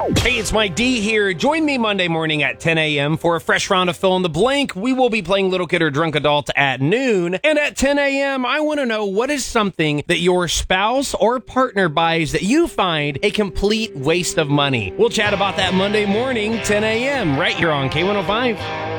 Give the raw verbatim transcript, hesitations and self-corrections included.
Hey, it's Mike D here. Join me Monday morning at ten a.m. for a fresh round of Fill in the Blank. We will be playing Little Kid or Drunk Adult at noon. And at ten a.m., I want to know, what is something that your spouse or partner buys that you find a complete waste of money? We'll chat about that Monday morning, ten a.m. right here on K one oh five.